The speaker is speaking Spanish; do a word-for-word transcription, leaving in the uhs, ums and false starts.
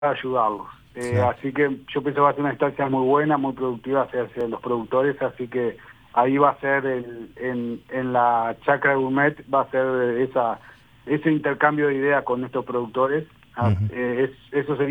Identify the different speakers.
Speaker 1: ayudarlos. Eh,
Speaker 2: Claro.
Speaker 1: Así que yo pienso que va a ser una instancia muy buena, muy productiva hacia, hacia los productores, así que ahí va a ser, el, en, en la Chacra Gourmet, va a ser esa ese intercambio de ideas con estos productores. Ah,
Speaker 2: Ujú.
Speaker 1: eh, es, eso sería